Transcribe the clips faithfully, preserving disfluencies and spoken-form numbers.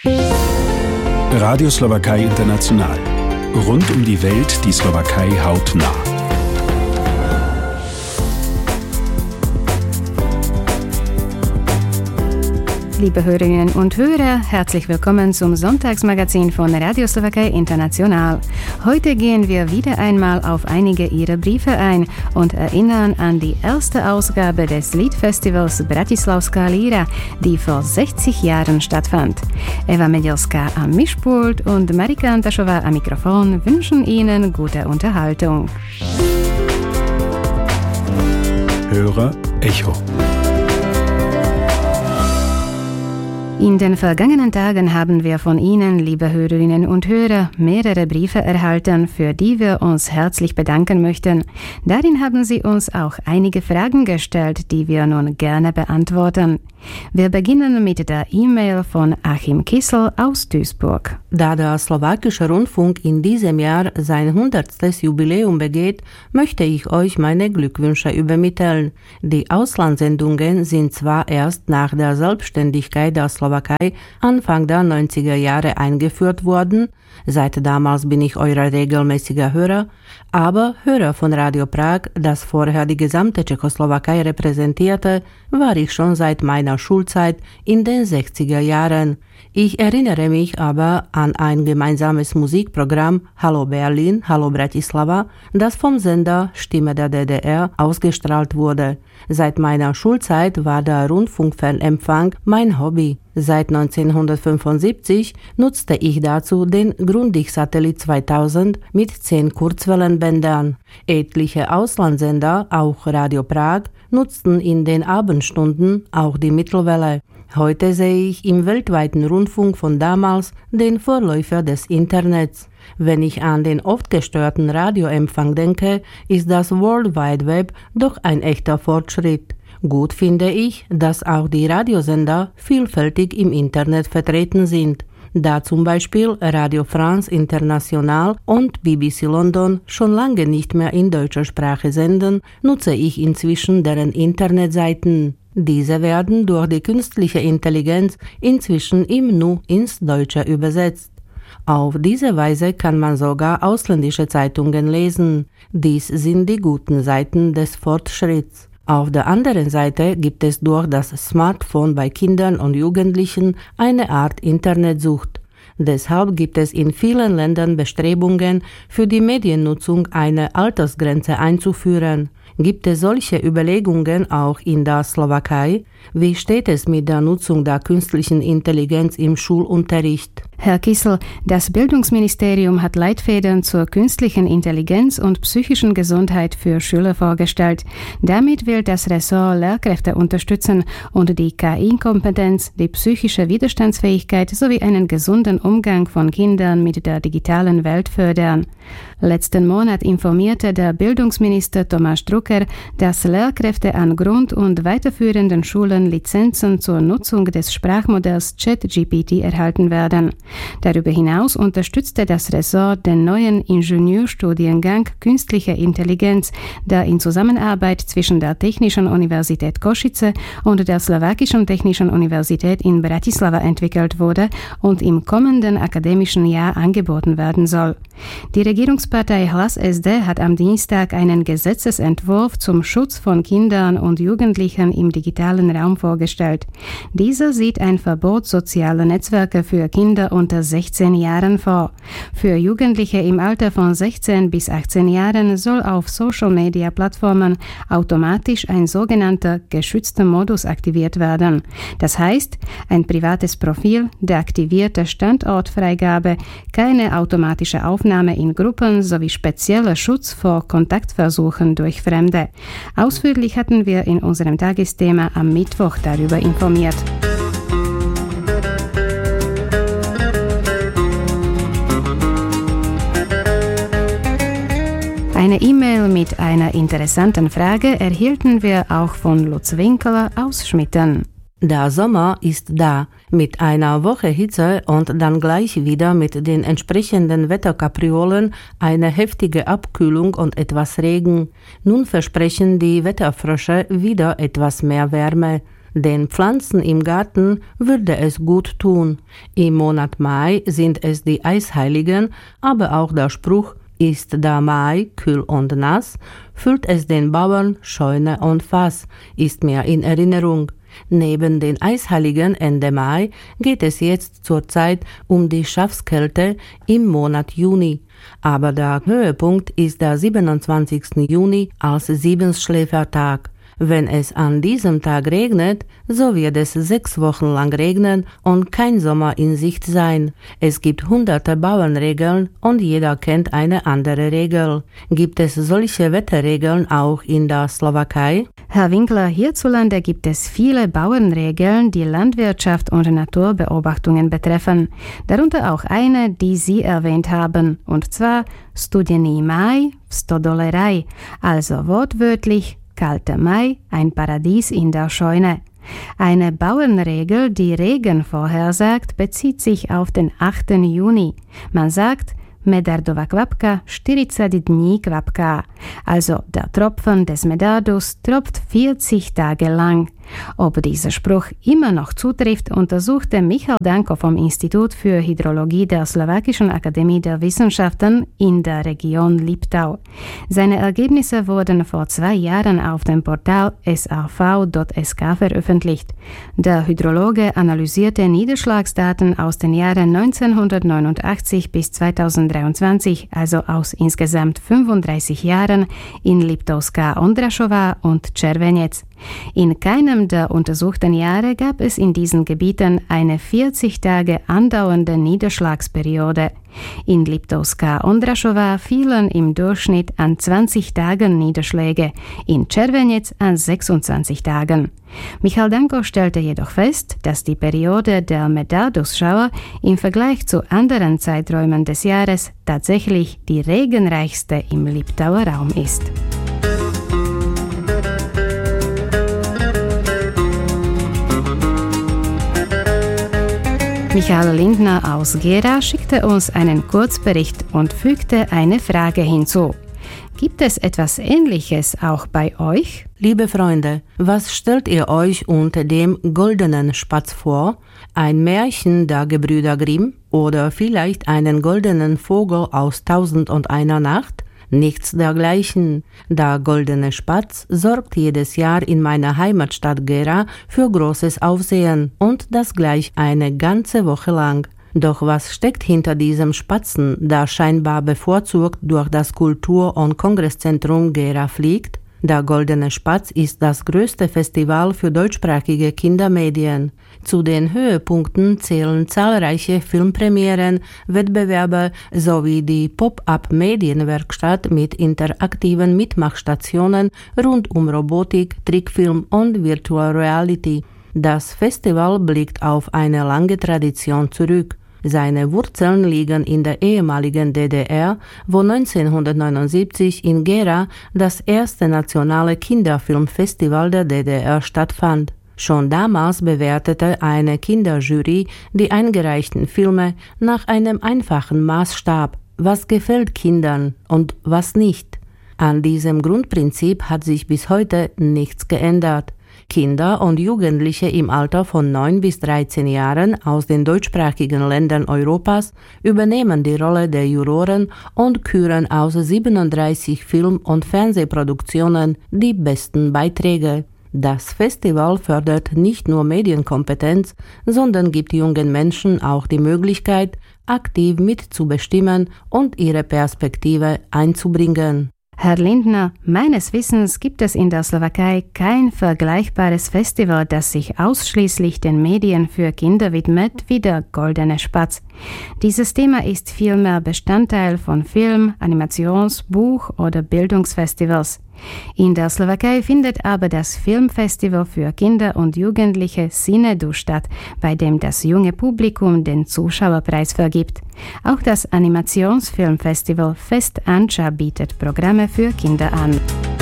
Radio Slowakei International. Rund um die Welt die Slowakei hautnah. Liebe Hörerinnen und Hörer, herzlich willkommen zum Sonntagsmagazin von Radio Slowakei International. Heute gehen wir wieder einmal auf einige Ihrer Briefe ein und erinnern an die erste Ausgabe des Liedfestivals Bratislavská Líra, die vor sechzig Jahren stattfand. Eva Medielska am Mischpult und Marika Antaschova am Mikrofon wünschen Ihnen gute Unterhaltung. Hörer Echo. In den vergangenen Tagen haben wir von Ihnen, liebe Hörerinnen und Hörer, mehrere Briefe erhalten, für die wir uns herzlich bedanken möchten. Darin haben Sie uns auch einige Fragen gestellt, die wir nun gerne beantworten. Wir beginnen mit der E-Mail von Achim Kissel aus Duisburg. Da der slowakische Rundfunk in diesem Jahr sein hundertstes Jubiläum begeht, möchte ich euch meine Glückwünsche übermitteln. Die Auslandssendungen sind zwar erst nach der Selbstständigkeit der Slowakei Anfang der neunziger Jahre eingeführt worden, seit damals bin ich euer regelmäßiger Hörer, aber Hörer von Radio Prag, das vorher die gesamte Tschechoslowakei repräsentierte, war ich schon seit meiner Schulzeit in den sechziger Jahren. Ich erinnere mich aber an ein gemeinsames Musikprogramm Hallo Berlin, Hallo Bratislava, das vom Sender Stimme der D D R ausgestrahlt wurde. Seit meiner Schulzeit war der Rundfunkfernempfang mein Hobby. Seit neunzehnhundertfünfundsiebzig nutzte ich dazu den Grundig-Satellit zweitausend mit zehn Kurzwellenbändern. Etliche Auslandssender, auch Radio Prag, nutzten in den Abendstunden auch die Mittelwelle. Heute sehe ich im weltweiten Rundfunk von damals den Vorläufer des Internets. Wenn ich an den oft gestörten Radioempfang denke, ist das World Wide Web doch ein echter Fortschritt. Gut finde ich, dass auch die Radiosender vielfältig im Internet vertreten sind. Da zum Beispiel Radio France International und B B C London schon lange nicht mehr in deutscher Sprache senden, nutze ich inzwischen deren Internetseiten. Diese werden durch die künstliche Intelligenz inzwischen im Nu ins Deutsche übersetzt. Auf diese Weise kann man sogar ausländische Zeitungen lesen. Dies sind die guten Seiten des Fortschritts. Auf der anderen Seite gibt es durch das Smartphone bei Kindern und Jugendlichen eine Art Internetsucht. Deshalb gibt es in vielen Ländern Bestrebungen, für die Mediennutzung eine Altersgrenze einzuführen. Gibt es solche Überlegungen auch in der Slowakei? Wie steht es mit der Nutzung der künstlichen Intelligenz im Schulunterricht? Herr Kissel, das Bildungsministerium hat Leitfäden zur künstlichen Intelligenz und psychischen Gesundheit für Schüler vorgestellt. Damit will das Ressort Lehrkräfte unterstützen und die K I-Kompetenz, die psychische Widerstandsfähigkeit sowie einen gesunden Umgang von Kindern mit der digitalen Welt fördern. Letzten Monat informierte der Bildungsminister Thomas Drucker, dass Lehrkräfte an Grund- und weiterführenden Schulen Lizenzen zur Nutzung des Sprachmodells ChatGPT erhalten werden. Darüber hinaus unterstützte das Ressort den neuen Ingenieurstudiengang Künstliche Intelligenz, der in Zusammenarbeit zwischen der Technischen Universität Košice und der Slowakischen Technischen Universität in Bratislava entwickelt wurde und im kommenden akademischen Jahr angeboten werden soll. Die Regierungspartei Hlas S D hat am Dienstag einen Gesetzesentwurf zum Schutz von Kindern und Jugendlichen im digitalen Raum vorgestellt. Dieser sieht ein Verbot sozialer Netzwerke für Kinder unter sechzehn Jahren vor. Für Jugendliche im Alter von sechzehn bis achtzehn Jahren soll auf Social-Media-Plattformen automatisch ein sogenannter geschützter Modus aktiviert werden. Das heißt, ein privates Profil, deaktivierte Standortfreigabe, keine automatische Aufnahme in Gruppen sowie spezieller Schutz vor Kontaktversuchen durch Fremde. Ausführlich hatten wir in unserem Tagesthema am Mittwoch darüber informiert. Eine E-Mail mit einer interessanten Frage erhielten wir auch von Lutz Winkler aus Schmitten. Der Sommer ist da, mit einer Woche Hitze und dann gleich wieder mit den entsprechenden Wetterkapriolen eine heftige Abkühlung und etwas Regen. Nun versprechen die Wetterfrösche wieder etwas mehr Wärme. Den Pflanzen im Garten würde es gut tun. Im Monat Mai sind es die Eisheiligen, aber auch der Spruch „Ist der Mai kühl und nass?“ füllt es den Bauern Scheune und Fass, ist mir in Erinnerung. Neben den Eisheiligen Ende Mai geht es jetzt zurzeit um die Schafskälte im Monat Juni. Aber der Höhepunkt ist der siebenundzwanzigsten Juni als Siebenschläfertag. Wenn es an diesem Tag regnet, so wird es sechs Wochen lang regnen und kein Sommer in Sicht sein. Es gibt hunderte Bauernregeln und jeder kennt eine andere Regel. Gibt es solche Wetterregeln auch in der Slowakei? Herr Winkler, hierzulande gibt es viele Bauernregeln, die Landwirtschaft und Naturbeobachtungen betreffen. Darunter auch eine, die Sie erwähnt haben, und zwar Studený Maj v Stodoleraj, also wortwörtlich kalter Mai, ein Paradies in der Scheune. Eine Bauernregel, die Regen vorhersagt, bezieht sich auf den achten Juni. Man sagt, Medardova kvapka, štyridsať dní kvapka. Also der Tropfen des Medardus tropft vierzig Tage lang. Ob dieser Spruch immer noch zutrifft, untersuchte Michal Danko vom Institut für Hydrologie der Slowakischen Akademie der Wissenschaften in der Region Liptau. Seine Ergebnisse wurden vor zwei Jahren auf dem Portal s r v punkt s k veröffentlicht. Der Hydrologe analysierte Niederschlagsdaten aus den Jahren neunzehnhundertneunundachtzig bis zweitausenddreiundzwanzig, also aus insgesamt fünfunddreißig Jahren in Liptovská Ondrašová und Červenec. In keinem der untersuchten Jahre gab es in diesen Gebieten eine vierzig Tage andauernde Niederschlagsperiode. In Liptovská Ondrašová fielen im Durchschnitt an zwanzig Tagen Niederschläge, in Červenec an sechsundzwanzig Tagen. Michal Danko stellte jedoch fest, dass die Periode der Medardusschauer im Vergleich zu anderen Zeiträumen des Jahres tatsächlich die regenreichste im Liptauer Raum ist. Michael Lindner aus Gera schickte uns einen Kurzbericht und fügte eine Frage hinzu. Gibt es etwas Ähnliches auch bei euch? Liebe Freunde, was stellt ihr euch unter dem goldenen Spatz vor? Ein Märchen der Gebrüder Grimm oder vielleicht einen goldenen Vogel aus Tausend und einer Nacht? Nichts dergleichen. Der goldene Spatz sorgt jedes Jahr in meiner Heimatstadt Gera für großes Aufsehen und das gleich eine ganze Woche lang. Doch was steckt hinter diesem Spatzen, der scheinbar bevorzugt durch das Kultur- und Kongresszentrum Gera fliegt? Der Goldene Spatz ist das größte Festival für deutschsprachige Kindermedien. Zu den Höhepunkten zählen zahlreiche Filmpremieren, Wettbewerbe sowie die Pop-up-Medienwerkstatt mit interaktiven Mitmachstationen rund um Robotik, Trickfilm und Virtual Reality. Das Festival blickt auf eine lange Tradition zurück. Seine Wurzeln liegen in der ehemaligen D D R, wo neunzehnhundertneunundsiebzig in Gera das erste nationale Kinderfilmfestival der D D R stattfand. Schon damals bewertete eine Kinderjury die eingereichten Filme nach einem einfachen Maßstab: Was gefällt Kindern und was nicht? An diesem Grundprinzip hat sich bis heute nichts geändert. Kinder und Jugendliche im Alter von neun bis dreizehn Jahren aus den deutschsprachigen Ländern Europas übernehmen die Rolle der Juroren und küren aus siebenunddreißig Film- und Fernsehproduktionen die besten Beiträge. Das Festival fördert nicht nur Medienkompetenz, sondern gibt jungen Menschen auch die Möglichkeit, aktiv mitzubestimmen und ihre Perspektive einzubringen. Herr Lindner, meines Wissens gibt es in der Slowakei kein vergleichbares Festival, das sich ausschließlich den Medien für Kinder widmet, wie der Goldene Spatz. Dieses Thema ist vielmehr Bestandteil von Film-, Animations-, Buch- oder Bildungsfestivals. In der Slowakei findet aber das Filmfestival für Kinder und Jugendliche Cinedu statt, bei dem das junge Publikum den Zuschauerpreis vergibt. Auch das Animationsfilmfestival Fest Ancha bietet Programme für Kinder an.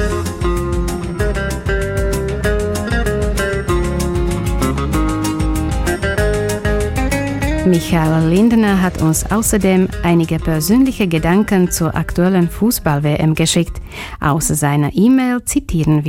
Michael Lindner hat uns außerdem einige persönliche Gedanken zur aktuellen Fußball-W M geschickt. Aus seiner E-Mail zitieren wir: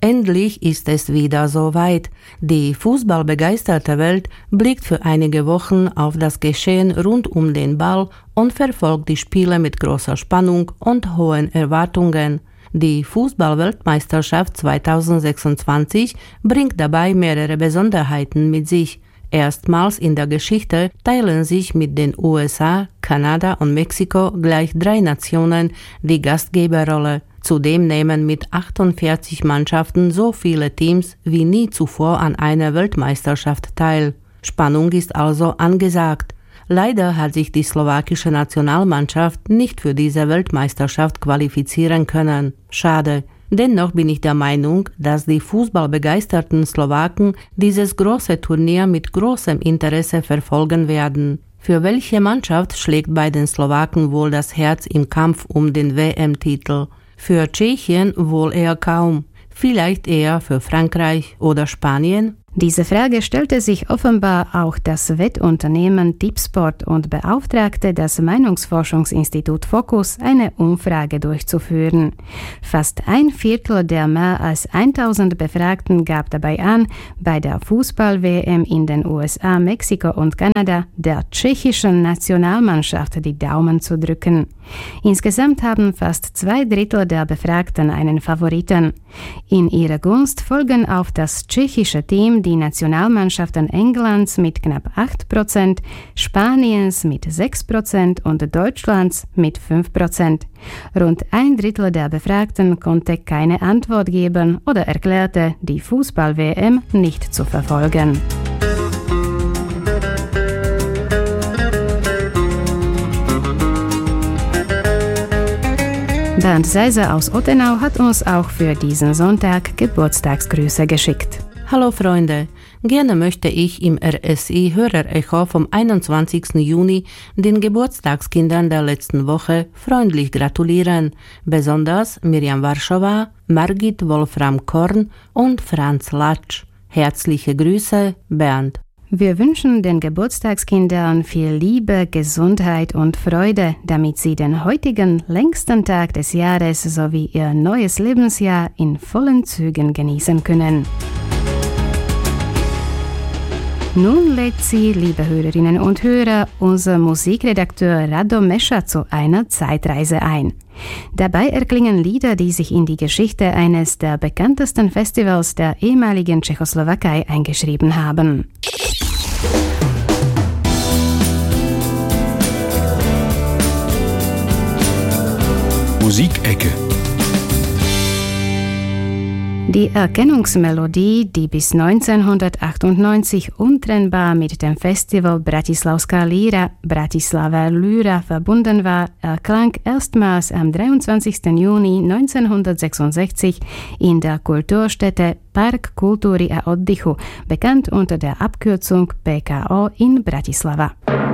Endlich ist es wieder soweit. Die fußballbegeisterte Welt blickt für einige Wochen auf das Geschehen rund um den Ball und verfolgt die Spiele mit großer Spannung und hohen Erwartungen. Die Fußball-Weltmeisterschaft zweitausendsechsundzwanzig bringt dabei mehrere Besonderheiten mit sich. Erstmals in der Geschichte teilen sich mit den U S A, Kanada und Mexiko gleich drei Nationen die Gastgeberrolle. Zudem nehmen mit achtundvierzig Mannschaften so viele Teams wie nie zuvor an einer Weltmeisterschaft teil. Spannung ist also angesagt. Leider hat sich die slowakische Nationalmannschaft nicht für diese Weltmeisterschaft qualifizieren können. Schade. Dennoch bin ich der Meinung, dass die fußballbegeisterten Slowaken dieses große Turnier mit großem Interesse verfolgen werden. Für welche Mannschaft schlägt bei den Slowaken wohl das Herz im Kampf um den W M-Titel? Für Tschechien wohl eher kaum. Vielleicht eher für Frankreich oder Spanien? Diese Frage stellte sich offenbar auch das Wettunternehmen Tipsport und beauftragte das Meinungsforschungsinstitut Focus, eine Umfrage durchzuführen. Fast ein Viertel der mehr als tausend Befragten gab dabei an, bei der Fußball-W M in den U S A, Mexiko und Kanada der tschechischen Nationalmannschaft die Daumen zu drücken. Insgesamt haben fast zwei Drittel der Befragten einen Favoriten. In ihrer Gunst folgen auf das tschechische Team die Nationalmannschaften Englands mit knapp acht Prozent, Spaniens mit sechs Prozent und Deutschlands mit fünf Prozent. Rund ein Drittel der Befragten konnte keine Antwort geben oder erklärte, die Fußball-W M nicht zu verfolgen. Bernd Seiser aus Ottenau hat uns auch für diesen Sonntag Geburtstagsgrüße geschickt. Hallo Freunde, gerne möchte ich im R S I-Hörerecho vom einundzwanzigsten Juni den Geburtstagskindern der letzten Woche freundlich gratulieren, besonders Mirjam Warschowa, Margit Wolfram Korn und Franz Latsch. Herzliche Grüße, Bernd. Wir wünschen den Geburtstagskindern viel Liebe, Gesundheit und Freude, damit sie den heutigen längsten Tag des Jahres sowie ihr neues Lebensjahr in vollen Zügen genießen können. Nun lädt Sie, liebe Hörerinnen und Hörer, unser Musikredakteur Rado Mescha zu einer Zeitreise ein. Dabei erklingen Lieder, die sich in die Geschichte eines der bekanntesten Festivals der ehemaligen Tschechoslowakei eingeschrieben haben. Musikecke. Die Erkennungsmelodie, die bis neunzehnhundertachtundneunzig untrennbar mit dem Festival Bratislavská Lyra, Bratislava Lyra verbunden war, erklang erstmals am dreiundzwanzigsten Juni neunzehnhundertsechsundsechzig in der Kulturstätte Park Kultury a Oddychu, bekannt unter der Abkürzung P K O in Bratislava.